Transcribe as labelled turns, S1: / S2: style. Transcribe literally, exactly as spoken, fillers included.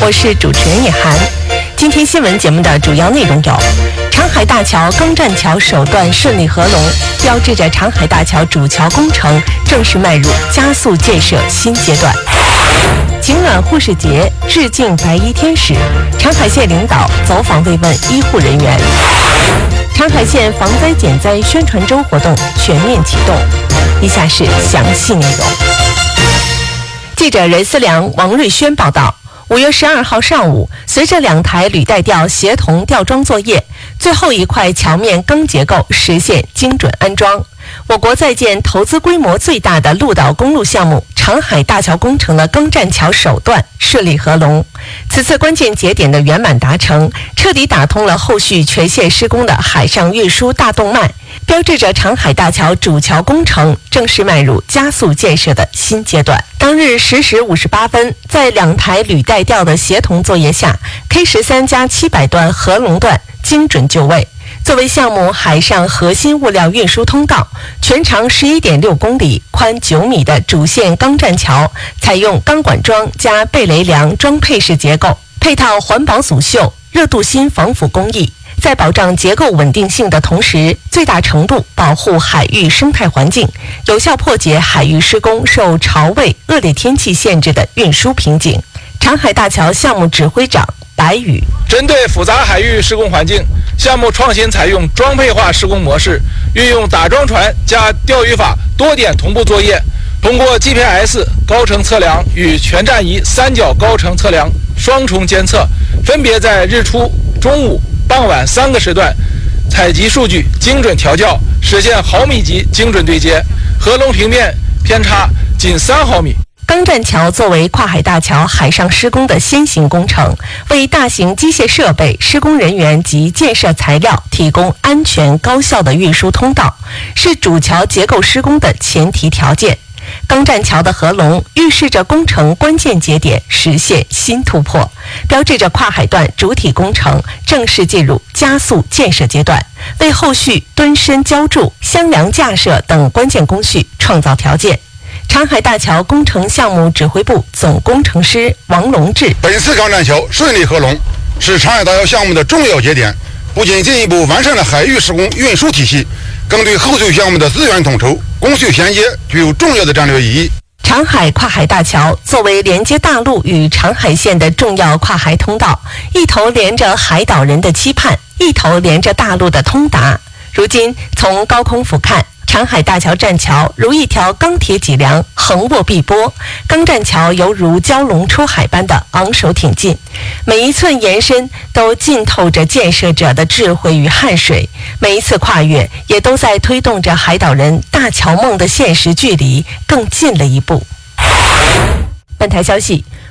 S1: 我是主持人叶涵。今天新闻节目的主要内容有：长海大桥钢栈桥首段顺利合龙，标志着长海大桥主桥工程正式迈入加速建设新阶段。晴暖护士节致敬白衣天使，长海县领导走访慰问医护人员。长海县防灾减灾宣传周活动全面启动。以下是详细内容。记者任思良、王瑞轩报道。五月十二号上午，随着两台履带吊协同吊装作业，最后一块桥面钢结构实现精准安装。我国在建投资规模最大的陆岛公路项目长海大桥工程的钢栈桥首段顺利合龙。此次关键节点的圆满达成，彻底打通了后续全线施工的海上运输大动脉，标志着长海大桥主桥工程正式迈入加速建设的新阶段。当日十时五十八分，在两台履带吊的协同作业下 ，K 十三加七百段合龙段精准就位。作为项目海上核心物料运输通道，全长 十一点六公里、宽九米的主线钢栈桥，采用钢管桩加背雷梁装配式结构，配套环保阻锈、热镀锌防腐工艺，在保障结构稳定性的同时，最大程度保护海域生态环境，有效破解海域施工受潮位、恶劣天气限制的运输瓶颈。长海大桥项目指挥长白宇：
S2: 针对复杂海域施工环境，项目创新采用装配化施工模式，运用打桩船加钓鱼法多点同步作业，通过 G P S 高程测量与全站仪三角高程测量双重监测，分别在日出、中午、傍晚三个时段采集数据，精准调校，实现毫米级精准对接，合龙平面偏差仅三毫米。
S1: 钢栈桥作为跨海大桥海上施工的先行工程，为大型机械设备、施工人员及建设材料提供安全高效的运输通道，是主桥结构施工的前提条件。钢栈桥的合龙预示着工程关键节点实现新突破，标志着跨海段主体工程正式进入加速建设阶段，为后续墩深浇筑、箱梁架设等关键工序创造条件。长海大桥工程项目指挥部总工程师王龙志：
S3: 本次钢栈桥顺利合龙，是长海大桥项目的重要节点，不仅进一步完善了海域施工运输体系，更对后续项目的资源统筹、工序衔接具有重要的战略意义。
S1: 长海跨海大桥作为连接大陆与长海线的重要跨海通道，一头连着海岛人的期盼，一头连着大陆的通达。如今从高空俯瞰，长海大桥栈桥如一条钢铁脊梁，横卧碧波；钢栈桥犹如蛟龙出海般的昂首挺进，每一寸延伸都浸透着建设者的智慧与汗水，每一次跨越也都在推动着海岛人大桥梦的现实距离更近了一步。本台消息，